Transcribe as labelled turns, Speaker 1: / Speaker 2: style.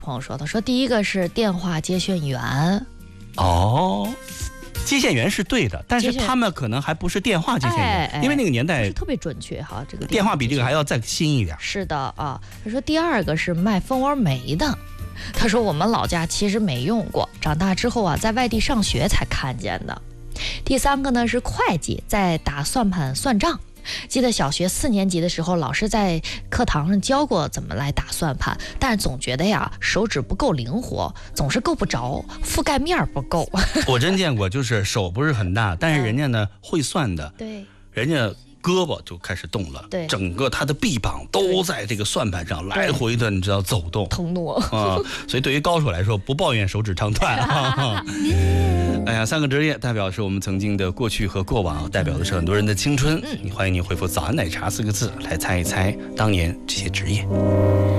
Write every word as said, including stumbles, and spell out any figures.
Speaker 1: 朋友说的，说第一个是电话接线员。
Speaker 2: 哦，接线员是对的，但是他们可能还不是电话接线员，
Speaker 1: 哎哎、
Speaker 2: 因为那个年代
Speaker 1: 不是特别准确哈。这个
Speaker 2: 电话比这个还要再新一点。
Speaker 1: 是的啊，他说第二个是卖蜂窝煤的。他说我们老家其实没用过，长大之后啊，在外地上学才看见的。第三个呢是会计，在打算盘算账。记得小学四年级的时候，老师在课堂上教过怎么来打算盘，但是总觉得呀手指不够灵活，总是够不着，覆盖面不够。
Speaker 2: 我真见过，就是手不是很大，但是人家呢会算的，
Speaker 1: 对，
Speaker 2: 人家胳膊就开始动了，
Speaker 1: 对，
Speaker 2: 整个他的臂膀都在这个算盘上来回的，你知道走动，
Speaker 1: 腾挪
Speaker 2: 啊、嗯，所以对于高手来说，不抱怨手指长短啊。哎呀，三个职业代表是我们曾经的过去和过往，代表的是很多人的青春。嗯，欢迎你回复"早安奶茶"四个字来猜一猜当年这些职业。